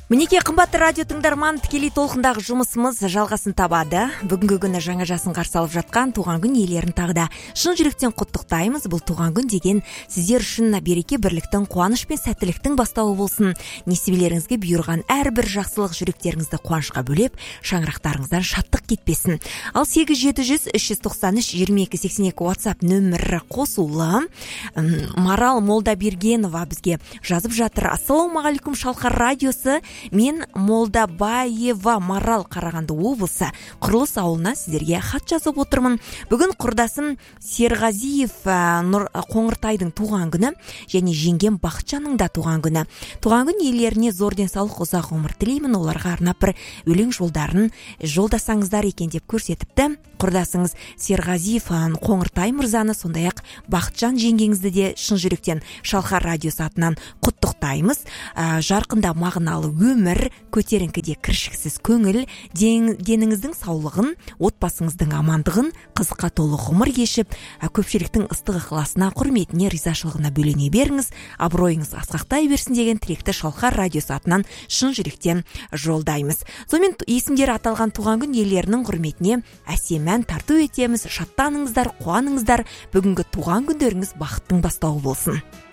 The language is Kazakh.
Мінеке қымбатты радио тыңдарман, тікелей толқындағы жұмысымыз жалғасын табады. Бүгінгі күні жаңа жасын қарсы алып жатқан туған күн иелерін тағы да шын жүректен құттықтаймыз. Бұл туған күн деген сіздер үшін береке, бірліктің, қуаныш пен сәттіліктің бастауы болсын. Несібелеріңізге бұйырған әрбір жақсылық жүректеріңізді қуанышқа бөлеп, шаңырақтарыңыздан шаттық кетпесін. Ал 8-700-393-2282 WhatsApp нөмірі қосулы. Марал Молдабергенова бізге жазып жатыр. Ассалаумағалейкум, Шалқар радиосы. Мен Молдабаева Марал, Қарағанды облысы Құрылыс ауылына сіздерге хат жазып отырмын. Бүгін құрдасым Серғазиев Қоңыртайдың туған күні және жеңгем Бақытжанның да туған күні. Туған күн иелеріне зор денсаулық, ұзақ ғұмыр тілеймін. Оларға арнап бір өлең жолдарын жолдасаңыздар екен деп көрсетіпті. Құрдасыңыз Серғазиев Қоңыртай мырзаны, сондай-ақ Бақытжан жеңгеңізді де шын жүректен Шалқар радиосы атынан құттықтаймыз. Жарқында мағыналы өмір, көтеріңкіде кіршіксіз көңіл, деніңіздің саулығын, отбасыңыздың амандығын, қызыққа толы ғұмыр кешіп, көпшіліктің ыстық ықыласына, құрметіне, ризашылығына бөлене беріңіз, абыройыңыз асқақтай берсін деген тілекті Шалқар радиосы атынан шын жүректен жолдаймыз. Сонымен есімдері аталған туған күн иелерінің құрметіне әсем ән тарту етеміз. Шаттаныңыздар, қуаныңыздар. Бүгінгі туған күндеріңіз бақыттың бастауы болсын.